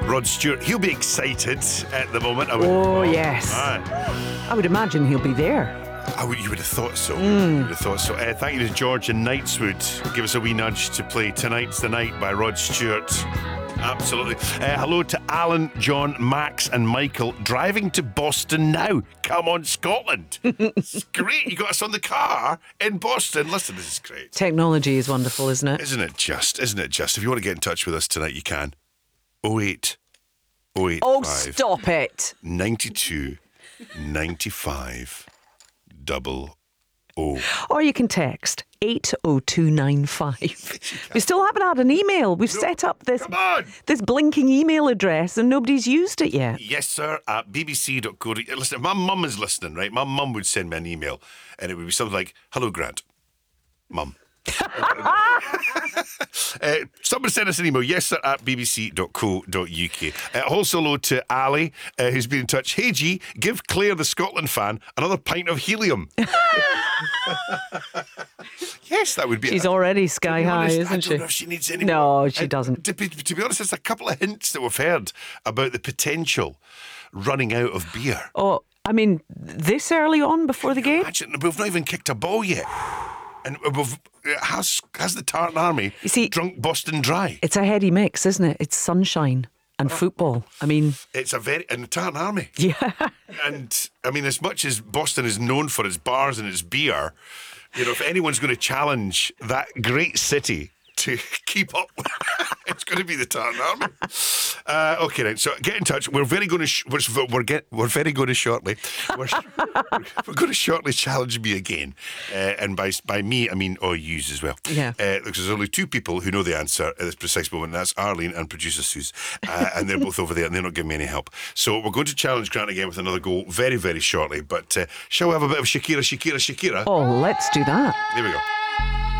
Rod Stewart. He'll be excited at the moment. Yes. I would imagine he'll be there. You would have thought so. You would have thought so. Thank you to George in Knightswood. Give us a wee nudge to play Tonight's the Night by Rod Stewart. Absolutely. Hello to Alan, John, Max and Michael driving to Boston now. Come on, Scotland. It's great. You got us on the car in Boston. Listen, this is great. Technology is wonderful, isn't it? Isn't it just? If you want to get in touch with us tonight, you can. 08 085 Oh, stop it. 92 95 00. Or you can text 80295. We still haven't had an email. We've set up this blinking email address and nobody's used it yet. Yes, sir, at bbc.co. Listen, my mum is listening, right? My mum would send me an email and it would be something like, "Hello, Grant." Mum. Someone sent us an email, yes sir, at bbc.co.uk. Also hello to Ali, who's been in touch. Hey G, give Claire the Scotland fan another pint of helium. Yes, that would be. She's already sky high, isn't I she? don't know if she needs any more. No, she doesn't. To be honest, there's a couple of hints that we've heard about the potential running out of beer. Oh, I mean, this early on before the game? Imagine, we've not even kicked a ball yet. And has the Tartan Army drunk Boston dry? It's a heady mix, isn't it? It's sunshine and football. I mean, it's and the Tartan Army. Yeah. And I mean, as much as Boston is known for its bars and its beer, if anyone's going to challenge that great city to keep up, it's going to be the Tartan Army. Okay, right. So get in touch. We're very going to we're very going to shortly. We're going to shortly challenge me again, and by me I mean yous as well. Yeah. Because there's only two people who know the answer at this precise moment. And that's Arlene and producer Suze, and they're both over there, and they're not giving me any help. So we're going to challenge Grant again with another goal very, very shortly. But shall we have a bit of Shakira? Oh, let's do that. Here we go.